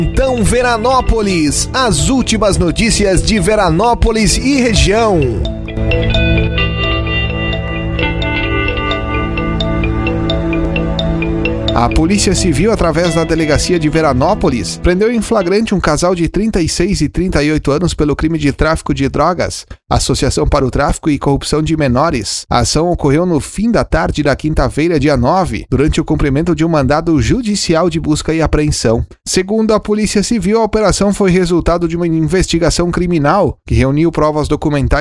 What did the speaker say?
Então, Veranópolis, as últimas notícias de Veranópolis e região. A Polícia Civil, através da Delegacia de Veranópolis, prendeu em flagrante um casal de 36 e 38 anos pelo crime de tráfico de drogas, associação para o tráfico e corrupção de menores. A ação ocorreu no fim da tarde da quinta-feira, dia 9, durante o cumprimento de um mandado judicial de busca e apreensão. Segundo a Polícia Civil, a operação foi resultado de uma investigação criminal que reuniu provas documentais